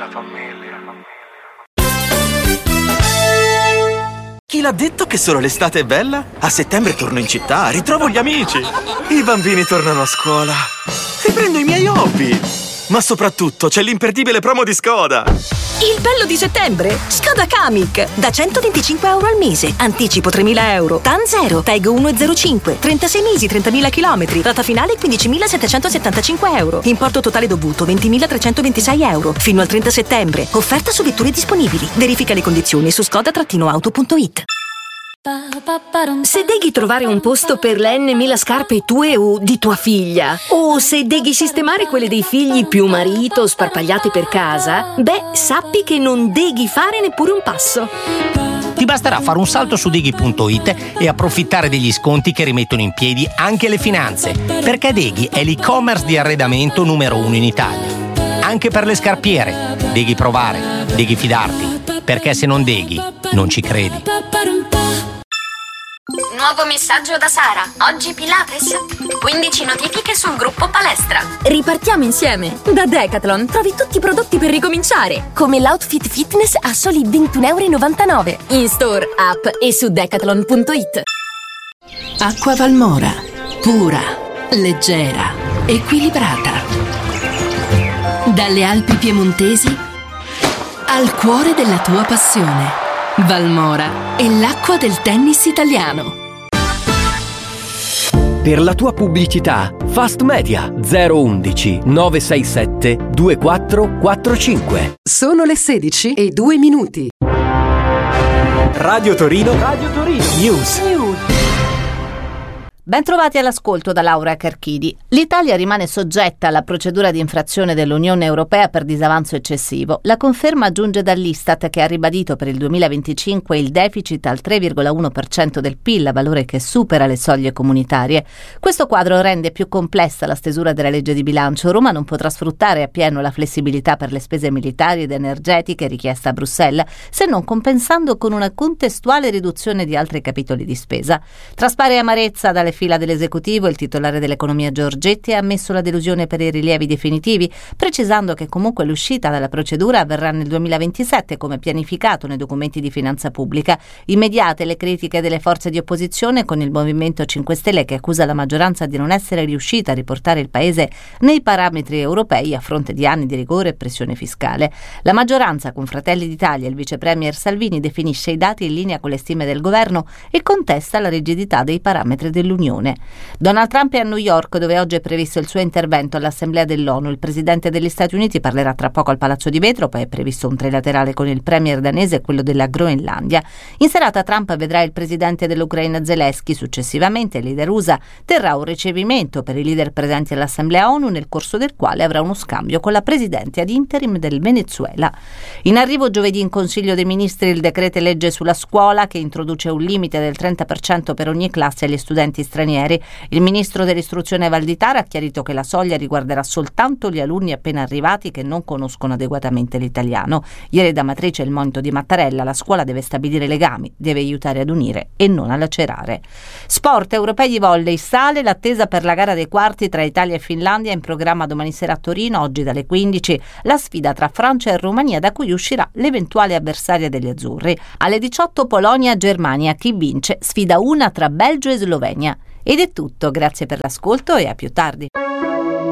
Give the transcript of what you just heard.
Chi l'ha detto che solo l'estate è bella? A settembre torno in città, ritrovo gli amici. I bambini tornano a scuola. Riprendo i miei hobby. Ma soprattutto c'è l'imperdibile promo di Skoda. Il bello di settembre? Skoda Kamiq. Da 125 euro al mese. Anticipo 3.000 euro. TAN 0. TAG 1,05. 36 mesi, 30.000 chilometri. Rata finale 15.775 euro. Importo totale dovuto 20.326 euro. Fino al 30 settembre. Offerta su vetture disponibili. Verifica le condizioni su skoda-auto.it. Se devi trovare un posto per le N.000 scarpe tue o di tua figlia, o se devi sistemare quelle dei figli più marito sparpagliate per casa, beh, sappi che non devi fare neppure un passo. Ti basterà fare un salto su Deghi.it e approfittare degli sconti che rimettono in piedi anche le finanze, perché Deghi è l'e-commerce di arredamento numero 1 in Italia. Anche per le scarpiere, Deghi provare, Deghi fidarti, perché se non Deghi, non ci credi. Nuovo messaggio da Sara. Oggi Pilates. 15 notifiche sul gruppo palestra. Ripartiamo insieme. Da Decathlon trovi tutti i prodotti per ricominciare, come l'outfit fitness a soli 21,99 euro. In store, app e su decathlon.it. Acqua Valmora. Pura, leggera, equilibrata. Dalle Alpi piemontesi al cuore della tua passione. Valmora è l'acqua del tennis italiano. Per la tua pubblicità, Fast Media 011 967 2445. Sono le 16:02. Radio Torino News. Ben trovati all'ascolto da Laura Carchidi. L'Italia rimane soggetta alla procedura di infrazione dell'Unione Europea per disavanzo eccessivo. La conferma giunge dall'Istat, che ha ribadito per il 2025 il deficit al 3,1% del PIL, valore che supera le soglie comunitarie. Questo quadro rende più complessa la stesura della legge di bilancio. Roma non potrà sfruttare appieno la flessibilità per le spese militari ed energetiche richiesta a Bruxelles, se non compensando con una contestuale riduzione di altri capitoli di spesa. Traspare amarezza dalle fila dell'esecutivo. Il titolare dell'economia Giorgetti ha ammesso la delusione per i rilievi definitivi, precisando che comunque l'uscita dalla procedura avverrà nel 2027 come pianificato nei documenti di finanza pubblica. Immediate le critiche delle forze di opposizione, con il Movimento 5 Stelle che accusa la maggioranza di non essere riuscita a riportare il paese nei parametri europei a fronte di anni di rigore e pressione fiscale. La maggioranza, con Fratelli d'Italia e il vice premier Salvini, definisce i dati in linea con le stime del governo e contesta la rigidità dei parametri dell'Unione. Donald Trump è a New York, dove oggi è previsto il suo intervento all'Assemblea dell'ONU. Il presidente degli Stati Uniti parlerà tra poco al Palazzo di Vetro, poi è previsto un trilaterale con il premier danese e quello della Groenlandia. In serata Trump vedrà il presidente dell'Ucraina Zelensky. Successivamente il leader USA terrà un ricevimento per i leader presenti all'Assemblea ONU, nel corso del quale avrà uno scambio con la presidente ad interim del Venezuela. In arrivo giovedì in Consiglio dei Ministri il decreto legge sulla scuola, che introduce un limite del 30% per ogni classe agli studenti stranieri. Il ministro dell'istruzione Valditara ha chiarito che la soglia riguarderà soltanto gli alunni appena arrivati che non conoscono adeguatamente l'italiano. Ieri da Matrice il monito di Mattarella: la scuola deve stabilire legami, deve aiutare ad unire e non a lacerare. Sport, europei di volley, sale l'attesa per la gara dei quarti tra Italia e Finlandia, in programma domani sera a Torino, oggi dalle 15, la sfida tra Francia e Romania, da cui uscirà l'eventuale avversaria degli azzurri. Alle 18 Polonia-Germania, chi vince sfida una tra Belgio e Slovenia. Ed è tutto, grazie per l'ascolto e a più tardi.